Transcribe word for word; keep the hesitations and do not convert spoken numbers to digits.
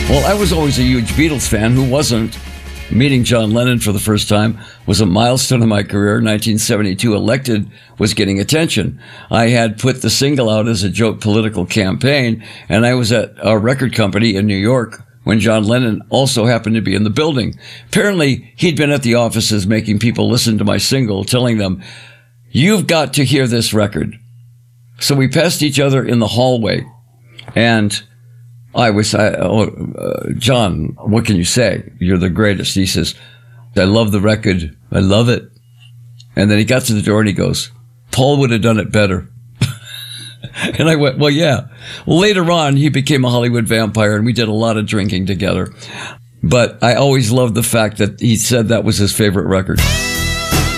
Well, I was always a huge Beatles fan. Who wasn't? Meeting John Lennon for the first time was a milestone in my career. nineteen seventy-two Elected was getting attention. I had put the single out as a joke political campaign, and I was at a record company in New York when John Lennon also happened to be in the building. Apparently, he'd been at the offices making people listen to my single, telling them, "You've got to hear this record." So we passed each other in the hallway, and I was, I, oh, uh, John, what can you say? You're the greatest. He says, "I love the record. I love it." And then he got to the door and he goes, "Paul would have done it better." And I went, well, yeah. Well, later on, he became a Hollywood vampire and we did a lot of drinking together. But I always loved the fact that he said that was his favorite record.